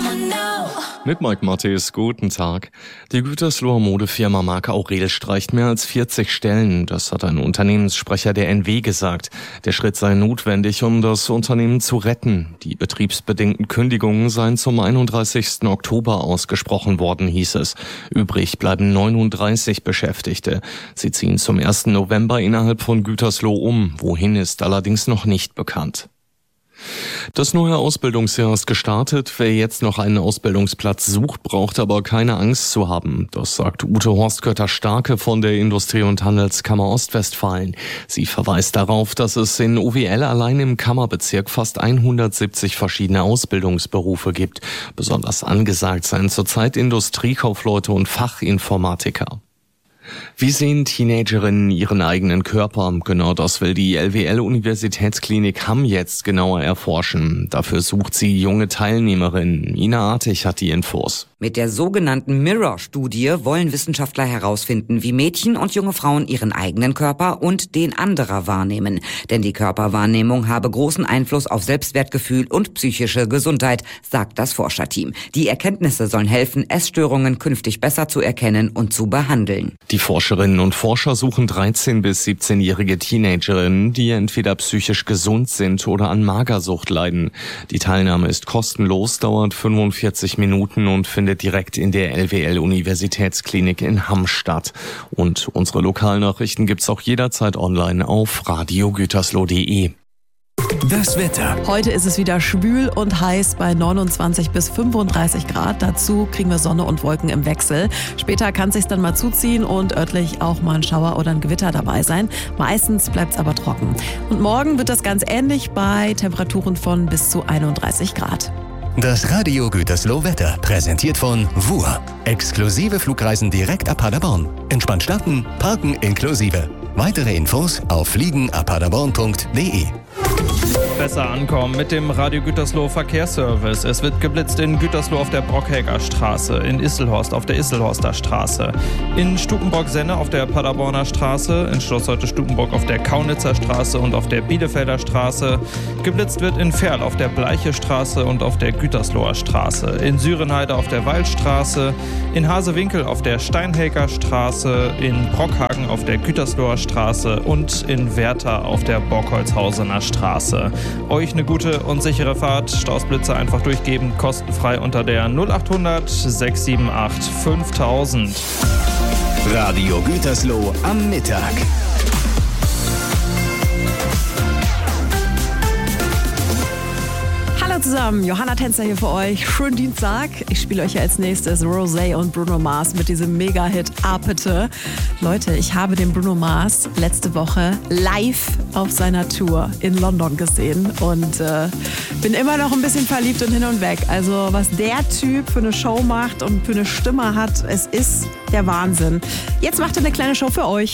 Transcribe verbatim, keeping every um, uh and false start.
Mit Mike Mattis, guten Tag. Die Gütersloher Modefirma Marke Aurel streicht mehr als vierzig Stellen. Das hat ein Unternehmenssprecher der N W gesagt. Der Schritt sei notwendig, um das Unternehmen zu retten. Die betriebsbedingten Kündigungen seien zum einunddreißigsten Oktober ausgesprochen worden, hieß es. Übrig bleiben neununddreißig Beschäftigte. Sie ziehen zum ersten November innerhalb von Gütersloh um. Wohin ist allerdings noch nicht bekannt. Das neue Ausbildungsjahr ist gestartet. Wer jetzt noch einen Ausbildungsplatz sucht, braucht aber keine Angst zu haben. Das sagt Ute Horstkötter-Starke von der Industrie- und Handelskammer Ostwestfalen. Sie verweist darauf, dass es in O W L allein im Kammerbezirk fast hundertsiebzig verschiedene Ausbildungsberufe gibt. Besonders angesagt seien zurzeit Industriekaufleute und Fachinformatiker. Wie sehen Teenagerinnen ihren eigenen Körper? Genau das will die L W L-Universitätsklinik Hamm jetzt genauer erforschen. Dafür sucht sie junge Teilnehmerinnen. Ina Artig hat die Infos. Mit der sogenannten Mirror-Studie wollen Wissenschaftler herausfinden, wie Mädchen und junge Frauen ihren eigenen Körper und den anderer wahrnehmen. Denn die Körperwahrnehmung habe großen Einfluss auf Selbstwertgefühl und psychische Gesundheit, sagt das Forscherteam. Die Erkenntnisse sollen helfen, Essstörungen künftig besser zu erkennen und zu behandeln. Die Forscherinnen und Forscher suchen dreizehn- bis siebzehnjährige Teenagerinnen, die entweder psychisch gesund sind oder an Magersucht leiden. Die Teilnahme ist kostenlos, dauert fünfundvierzig Minuten und findet direkt in der L W L-Universitätsklinik in Hamm statt. Und unsere Lokalnachrichten gibt's auch jederzeit online auf radio gütersloh punkt de. Das Wetter. Heute ist es wieder schwül und heiß bei neunundzwanzig bis fünfunddreißig Grad. Dazu kriegen wir Sonne und Wolken im Wechsel. Später kann es sich dann mal zuziehen und örtlich auch mal ein Schauer oder ein Gewitter dabei sein. Meistens bleibt es aber trocken. Und morgen wird das ganz ähnlich bei Temperaturen von bis zu einunddreißig Grad. Das Radio Gütersloh Wetter, präsentiert von W U R. Exklusive Flugreisen direkt ab Paderborn. Entspannt starten, parken inklusive. Weitere Infos auf fliegen ab paderborn punkt de. Besser ankommen mit dem Radio Gütersloh Verkehrsservice. Es wird geblitzt in Gütersloh auf der Brockhäger Straße, in Isselhorst auf der Isselhorster Straße, in Stukenbrock-Senne auf der Paderborner Straße, in Schloss Heute-Stukenbrock auf der Kaunitzer Straße und auf der Bielefelder Straße. Geblitzt wird in Verl auf der Bleiche Straße und auf der Gütersloher Straße, in Sürenheide auf der Waldstraße, in Hasewinkel auf der Steinhäker Straße, in Brockhagen auf der Gütersloher Straße und in Werther auf der Borkholzhausener Straße. Euch eine gute und sichere Fahrt. Stausblitze einfach durchgeben, kostenfrei unter der null achthundert sechs sieben acht fünftausend. Radio Gütersloh am Mittag. Hallo zusammen, Johanna Tänzer hier für euch. Schönen Dienstag. Ich spiele euch als nächstes Rosé und Bruno Mars mit diesem Mega-Hit Apete. Leute, ich habe den Bruno Mars letzte Woche live auf seiner Tour in London gesehen und äh, bin immer noch ein bisschen verliebt und hin und weg. Also was der Typ für eine Show macht und für eine Stimme hat, es ist der Wahnsinn. Jetzt macht er eine kleine Show für euch.